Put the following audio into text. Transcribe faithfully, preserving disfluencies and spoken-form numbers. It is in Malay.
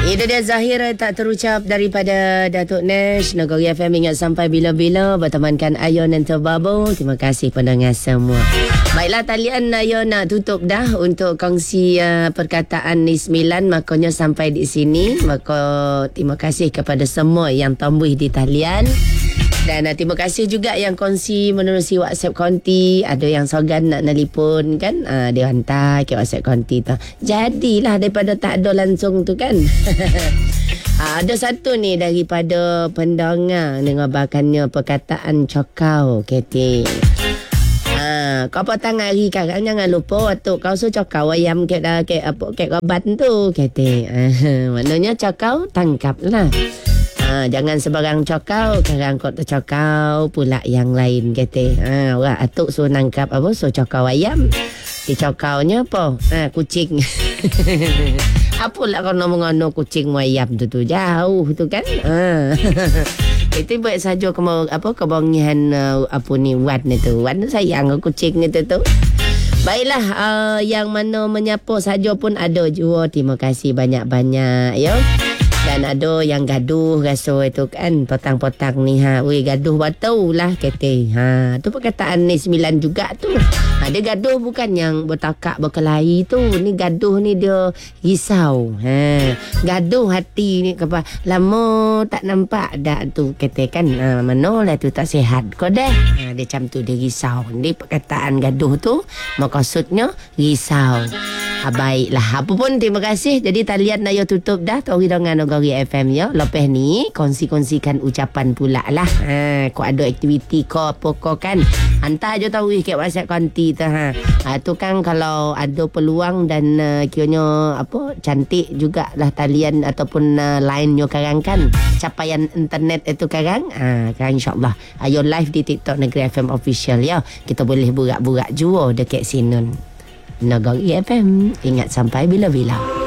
Itu dia Zahira tak terucap daripada Datuk Nash. Negeri F M ingat sampai bila-bila bertemankan Ayon dan Terbabau. Terima kasih pendengar semua. Baiklah, talian Ayon nak tutup dah untuk kongsi uh, perkataan ni sembilan. Makanya sampai di sini. Maka terima kasih kepada semua yang tombuh di talian. Dan uh, terima kasih juga yang kongsi menerusi WhatsApp konti. Ada yang sogan nak nelipon kan, uh, dia hantar ke WhatsApp konti tu. Jadilah daripada tak ada langsung tu kan. uh, Ada satu ni daripada pendengar mengabarkannya perkataan cokau keting. Ha, kau potang hari sekarang jangan lupa waktu kau so cokau ayam ke dah ke apa ke kabat tu keting. Uh, maknanya cokau tangkaplah. Ha, jangan sebarang cokau, sekarang kau tercokau pula yang lain kata. Ha, orang atuk so nangkap apa so cokau ayam. Si cokaunya apa? Ha, kucing. Apalah kau ngomong-ngomong kucing ayam tu tu jauh tu kan. Ha. Itu buat saja kemau apa kebongihan uh, apa ni Wan ni tu. Wan sayang kucing ni tu tu. Baiklah, uh, yang mana menyapa saja pun ada jua. Terima kasih banyak-banyak ya. Dan ada yang gaduh rasa itu kan, potang-potang ni ha, weh gaduh batu lah kata. Ha, tu perkataan ni sembilan juga tu. Ha, dia gaduh bukan yang bertakak berkelahi tu. Ni gaduh ni dia risau. Ha, gaduh hati ni apa? Lama tak nampak dah tu kata kan. Ha, manalah tu tak sihat kau dah. Ha, dia macam tu dia risau. Ni perkataan gaduh tu maksudnya risau. Ha, baiklah, apa pun terima kasih. Jadi talian Ayo tutup dah Tori dengan Negeri F M ya. Lepas ni kongsi-kongsikan ucapan pula lah. Ha, kau ada aktiviti kau apa kau kan, hantar je tahu ke WhatsApp konti tu ha. Ha, tu kan kalau ada peluang dan uh, kiranya apa cantik jugalah talian ataupun uh, line-nya sekarang kan. Capaian internet itu sekarang. Ha, kan insya-Allah Ayo live di TikTok Negeri F M official ya. Kita boleh burak-burak jua dekat sini. Negeri F M, ingat sampai bila-bila.